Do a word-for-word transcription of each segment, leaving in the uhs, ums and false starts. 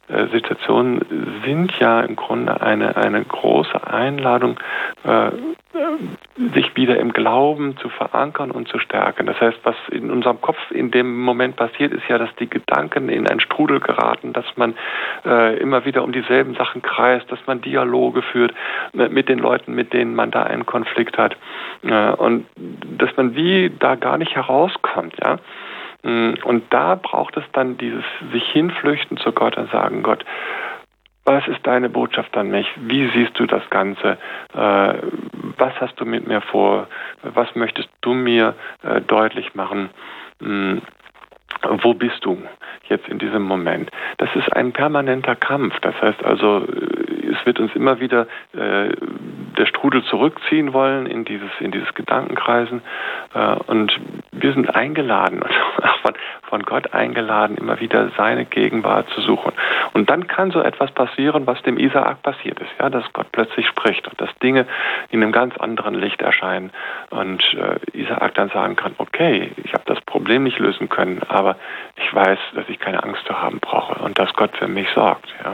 äh, Situationen sind ja im Grunde eine, eine große Einladung, äh, sich wieder im Glauben zu verankern und zu stärken. Das heißt, was in unserem Kopf in dem Moment passiert, ist ja, dass die Gedanken in einen Strudel geraten, dass man äh, immer wieder um dieselben Sachen kreist, dass man Dialoge führt äh, mit den Leuten, mit denen man da einen Konflikt hat, äh, und dass man wie da gar nicht herauskommt, ja. Und da braucht es dann dieses sich hinflüchten zu Gott und sagen, Gott, was ist deine Botschaft an mich? Wie siehst du das Ganze? Äh, was hast du mit mir vor? Was möchtest du mir äh, deutlich machen? Hm, wo bist du jetzt in diesem Moment? Das ist ein permanenter Kampf. Das heißt also, es wird uns immer wieder äh, der Strudel zurückziehen wollen in dieses in dieses Gedankenkreisen, äh, und wir sind eingeladen und von, von Gott eingeladen, immer wieder seine Gegenwart zu suchen. Und dann kann so etwas passieren, was dem Isaak passiert ist, ja, dass Gott plötzlich spricht und dass Dinge in einem ganz anderen Licht erscheinen und äh, Isaak dann sagen kann, okay, ich habe das Problem nicht lösen können, aber ich weiß, dass ich keine Angst zu haben brauche und dass Gott für mich sorgt, ja.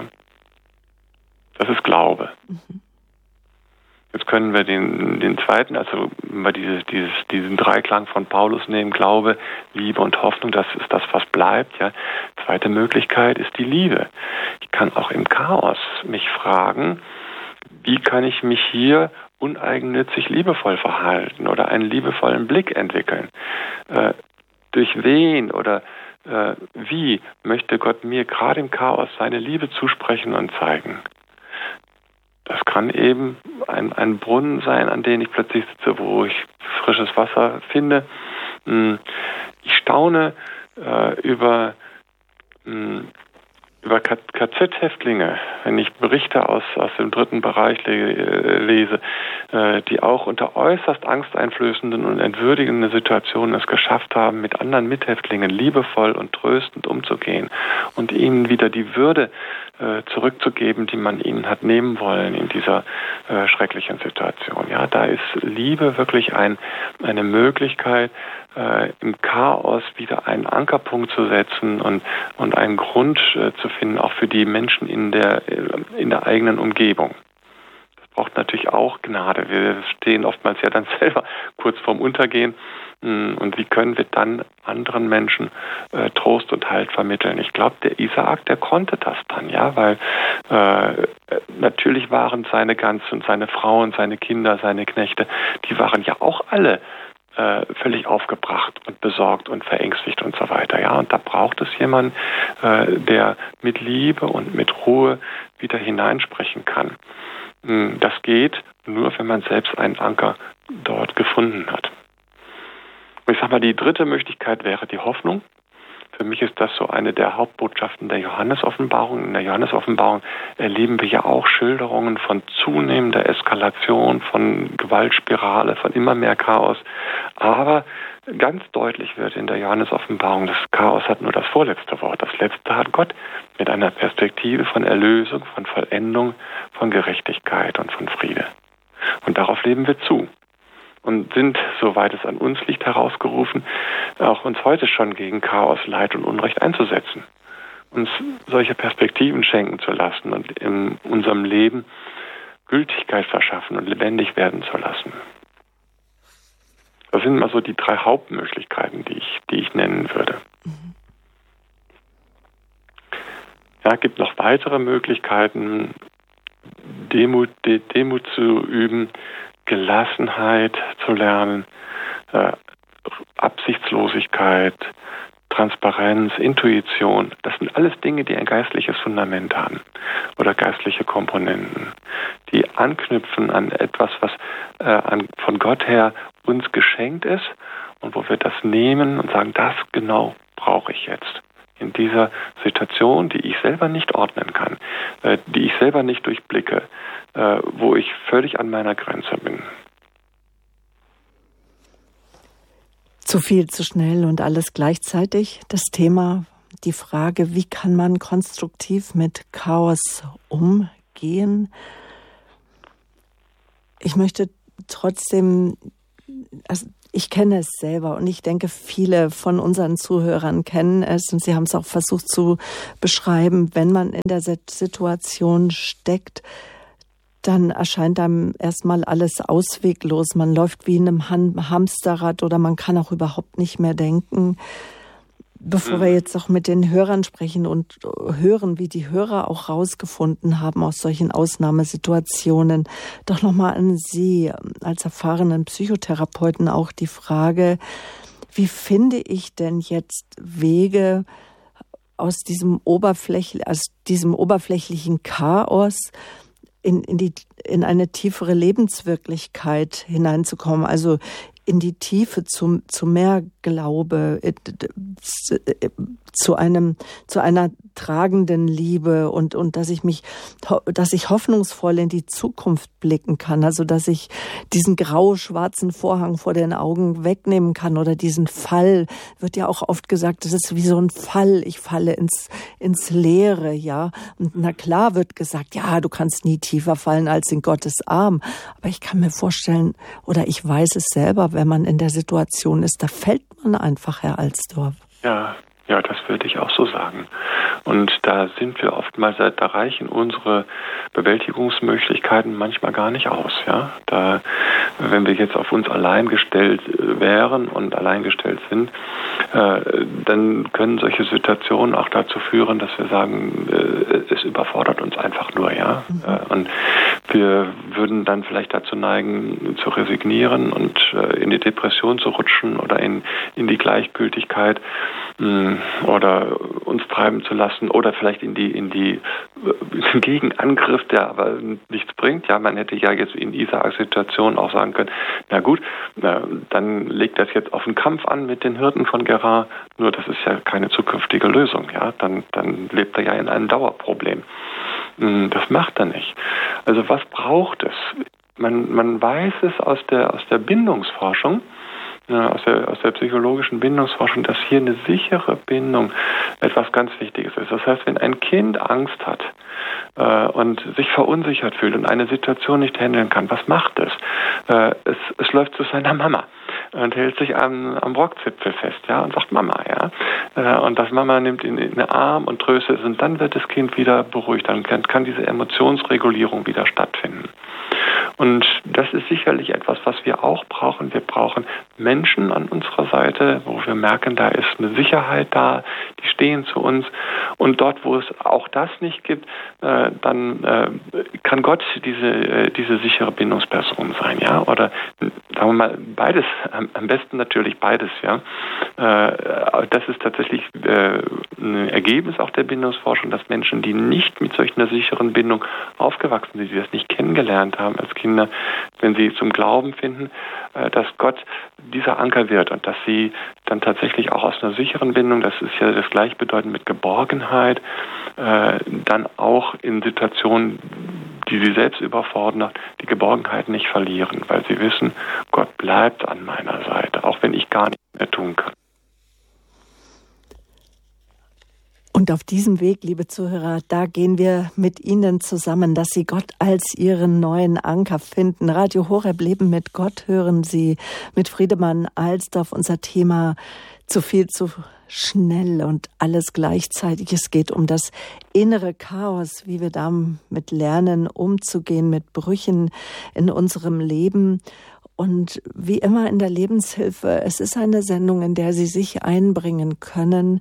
Das ist Glaube. Mhm. Jetzt können wir den, den zweiten, also mal dieses, dieses, diesen Dreiklang von Paulus nehmen, Glaube, Liebe und Hoffnung, das ist das, was bleibt. Ja. Zweite Möglichkeit ist die Liebe. Ich kann auch im Chaos mich fragen, wie kann ich mich hier uneigennützig liebevoll verhalten oder einen liebevollen Blick entwickeln? Äh, durch wen oder äh, wie möchte Gott mir gerade im Chaos seine Liebe zusprechen und zeigen? Das kann eben ein, ein Brunnen sein, an dem ich plötzlich sitze, wo ich frisches Wasser finde. Ich staune äh, über, mh, über K Z-Häftlinge, wenn ich Berichte aus, aus dem dritten Bereich le lese, äh, die auch unter äußerst angsteinflößenden und entwürdigenden Situationen es geschafft haben, mit anderen Mithäftlingen liebevoll und tröstend umzugehen und ihnen wieder die Würde äh, zurückzugeben, die man ihnen hat nehmen wollen in dieser äh, schrecklichen Situation. Ja, da ist Liebe wirklich ein, eine Möglichkeit, äh, im Chaos wieder einen Ankerpunkt zu setzen und, und einen Grund äh, zu finden, auch für die Menschen in der, in der eigenen Umgebung. Das braucht natürlich auch Gnade. Wir stehen oftmals ja dann selber kurz vorm Untergehen. Und wie können wir dann anderen Menschen äh, Trost und Halt vermitteln? Ich glaube, der Isaak, der konnte das dann, ja, weil äh, natürlich waren seine ganzen, seine Frauen, seine Kinder, seine Knechte, die waren ja auch alle äh, völlig aufgebracht und besorgt und verängstigt und so weiter, ja. Und da braucht es jemanden, äh, der mit Liebe und mit Ruhe wieder hineinsprechen kann. Das geht nur, wenn man selbst einen Anker dort gefunden hat. Und ich sag mal, die dritte Möglichkeit wäre die Hoffnung. Für mich ist das so eine der Hauptbotschaften der Johannes-Offenbarung. In der Johannes-Offenbarung erleben wir ja auch Schilderungen von zunehmender Eskalation, von Gewaltspirale, von immer mehr Chaos. Aber ganz deutlich wird in der Johannes-Offenbarung, das Chaos hat nur das vorletzte Wort. Das letzte hat Gott mit einer Perspektive von Erlösung, von Vollendung, von Gerechtigkeit und von Friede. Und darauf leben wir zu. Und sind, soweit es an uns liegt, herausgerufen, auch uns heute schon gegen Chaos, Leid und Unrecht einzusetzen. Uns solche Perspektiven schenken zu lassen und in unserem Leben Gültigkeit verschaffen und lebendig werden zu lassen. Das sind mal so die drei Hauptmöglichkeiten, die ich, die ich nennen würde. Mhm. Ja, es gibt noch weitere Möglichkeiten, Demut, De Demut zu üben, Gelassenheit zu lernen, äh, Absichtslosigkeit, Transparenz, Intuition. Das sind alles Dinge, die ein geistliches Fundament haben oder geistliche Komponenten, die anknüpfen an etwas, was äh, an, von Gott her uns geschenkt ist und wo wir das nehmen und sagen, das genau brauche ich jetzt. In dieser Situation, die ich selber nicht ordnen kann, äh, die ich selber nicht durchblicke, äh, wo ich völlig an meiner Grenze bin. Zu viel, zu schnell und alles gleichzeitig. Das Thema, die Frage, wie kann man konstruktiv mit Chaos umgehen? Ich möchte trotzdem, also Ich kenne es selber und ich denke, viele von unseren Zuhörern kennen es und sie haben es auch versucht zu beschreiben. Wenn man in der Situation steckt, dann erscheint einem erstmal alles ausweglos. Man läuft wie in einem Hamsterrad oder man kann auch überhaupt nicht mehr denken. Bevor wir jetzt auch mit den Hörern sprechen und hören, wie die Hörer auch rausgefunden haben aus solchen Ausnahmesituationen, doch nochmal an Sie als erfahrenen Psychotherapeuten auch die Frage, wie finde ich denn jetzt Wege aus diesem, Oberfläch, aus diesem oberflächlichen Chaos in, in, die, in eine tiefere Lebenswirklichkeit hineinzukommen, also in die Tiefe, zu, zu mehr Glaube, zu einem, zu einer tragenden Liebe und, und dass ich mich, dass ich hoffnungsvoll in die Zukunft blicken kann, also dass ich diesen grau-schwarzen Vorhang vor den Augen wegnehmen kann oder diesen Fall, wird ja auch oft gesagt, das ist wie so ein Fall, ich falle ins, ins Leere, ja. Und na klar wird gesagt, ja, du kannst nie tiefer fallen als in Gottes Arm. Aber ich kann mir vorstellen, oder ich weiß es selber, wenn man in der Situation ist, da fällt man einfach, Herr Alsdorf. Ja, ja, das würde ich auch so sagen. Und da sind wir oftmals, da reichen unsere Bewältigungsmöglichkeiten manchmal gar nicht aus. Ja, da, wenn wir jetzt auf uns allein gestellt wären und allein gestellt sind, äh, dann können solche Situationen auch dazu führen, dass wir sagen, äh, es überfordert uns einfach nur, ja. Mhm. Äh, und wir würden dann vielleicht dazu neigen, zu resignieren und äh, in die Depression zu rutschen oder in, in die Gleichgültigkeit mh, oder uns treiben zu lassen oder vielleicht in die in die äh, Gegenangriff, der aber nichts bringt. Ja, man hätte ja jetzt in Isaaks Situation auch sagen können, na gut, äh, dann legt das jetzt auf einen Kampf an mit den Hirten von Gerar, nur das ist ja keine zukünftige Lösung. Ja, dann, dann lebt er ja in einem Dauerproblem. Das macht er nicht. Also was braucht es? Man, man weiß es aus der, aus der Bindungsforschung, ja, aus der, aus der psychologischen Bindungsforschung, dass hier eine sichere Bindung etwas ganz Wichtiges ist. Das heißt, wenn ein Kind Angst hat äh, und sich verunsichert fühlt und eine Situation nicht handeln kann, was macht es? Äh, es, es läuft zu seiner Mama und hält sich am, am Rockzipfel fest, ja, und sagt Mama, ja. Äh, und das Mama nimmt ihn in den Arm und tröstet es und dann wird das Kind wieder beruhigt. Dann kann, kann diese Emotionsregulierung wieder stattfinden. Und das ist sicherlich etwas, was wir auch brauchen. Wir brauchen Menschen an unserer Seite, wo wir merken, da ist eine Sicherheit da, die stehen zu uns. Und dort, wo es auch das nicht gibt, äh, dann äh, kann Gott diese, äh, diese sichere Bindungsperson sein, ja. Oder sagen wir mal beides, am, am besten natürlich beides, ja. Äh, das ist tatsächlich äh, ein Ergebnis auch der Bindungsforschung, dass Menschen, die nicht mit solch einer sicheren Bindung aufgewachsen sind, die das nicht kennengelernt haben als Kinder, wenn sie zum Glauben finden, äh, dass Gott dieser Anker wird und dass sie dann tatsächlich auch aus einer sicheren Bindung, das ist ja das gleichbedeutend mit Geborgenheit, äh, dann auch in Situationen, die sie selbst überfordern, die Geborgenheit nicht verlieren, weil sie wissen, Gott bleibt an meiner Seite, auch wenn ich gar nichts mehr tun kann. Und auf diesem Weg, liebe Zuhörer, da gehen wir mit Ihnen zusammen, dass Sie Gott als Ihren neuen Anker finden. Radio Horeb Leben mit Gott hören Sie mit Friedemann Alsdorf. Unser Thema zu viel, zu schnell und alles gleichzeitig. Es geht um das innere Chaos, wie wir damit lernen, umzugehen mit Brüchen in unserem Leben. Und wie immer in der Lebenshilfe, es ist eine Sendung, in der Sie sich einbringen können,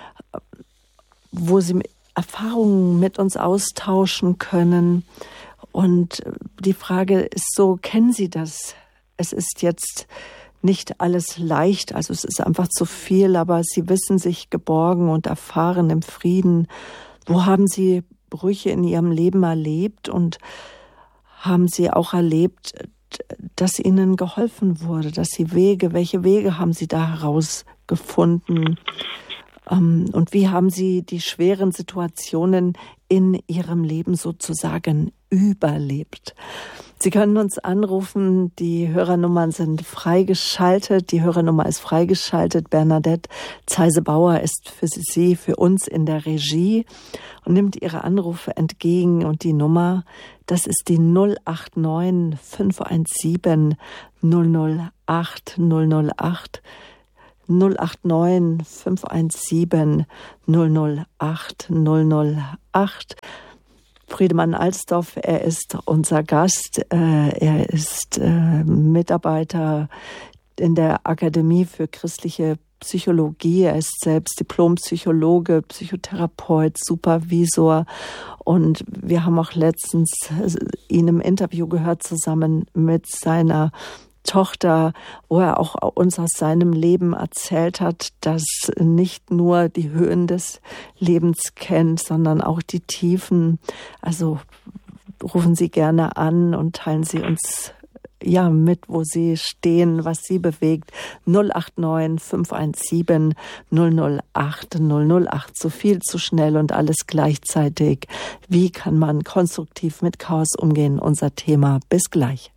wo Sie Erfahrungen mit uns austauschen können. Und die Frage ist so, kennen Sie das? Es ist jetzt nicht alles leicht, also es ist einfach zu viel, aber Sie wissen sich geborgen und erfahren im Frieden. Wo haben Sie Brüche in Ihrem Leben erlebt und haben Sie auch erlebt, dass Ihnen geholfen wurde, dass Sie Wege, welche Wege haben Sie da herausgefunden? Und wie haben Sie die schweren Situationen in Ihrem Leben sozusagen überlebt? Sie können uns anrufen, die Hörernummern sind freigeschaltet, die Hörernummer ist freigeschaltet. Bernadette Zeise-Bauer ist für Sie, für uns in der Regie und nimmt Ihre Anrufe entgegen. Und die Nummer, das ist die null acht neun fünf eins sieben null null acht null null acht. null acht neun fünf eins sieben null null acht null null acht. Friedemann Alsdorf, er ist unser Gast. Er ist Mitarbeiter in der Akademie für christliche Psychologie. Er ist selbst Diplompsychologe, Psychotherapeut, Supervisor. Und wir haben auch letztens ihn im Interview gehört, zusammen mit seiner Tochter, wo er auch uns aus seinem Leben erzählt hat, dass nicht nur die Höhen des Lebens kennt, sondern auch die Tiefen. Also rufen Sie gerne an und teilen Sie uns ja mit, wo Sie stehen, was Sie bewegt. null acht neun fünf eins sieben null null acht null null acht. So viel zu schnell und alles gleichzeitig. Wie kann man konstruktiv mit Chaos umgehen? Unser Thema. Bis gleich.